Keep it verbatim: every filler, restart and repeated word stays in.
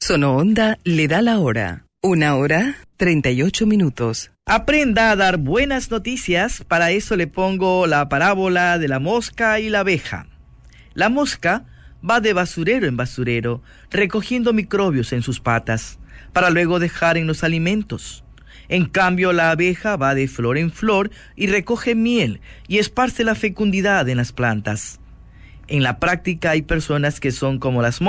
Sonoonda le da la hora. Una hora, treinta y ocho minutos. Aprenda a dar buenas noticias. Para eso le pongo la parábola de la mosca y la abeja. La mosca va de basurero en basurero, recogiendo microbios en sus patas, para luego dejar en los alimentos. En cambio, la abeja va de flor en flor y recoge miel y esparce la fecundidad en las plantas. En la práctica hay personas que son como las moscas,